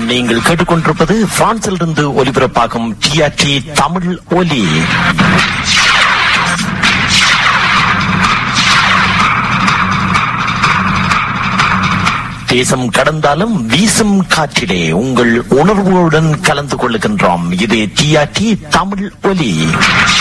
நீங்கள் கேட்டுக்கொண்டிருப்பது பிரான்சிலிருந்து ஒலிபரப்பாகும் டிஆர்டி தமிழ் ஒலி. தேசம் கடந்தாலும் வீசும் காற்றிலே உங்கள் உணர்வுகளுடன் கலந்து கொள்ளுகின்றோம். இது டிஆர்டி தமிழ் ஒலி.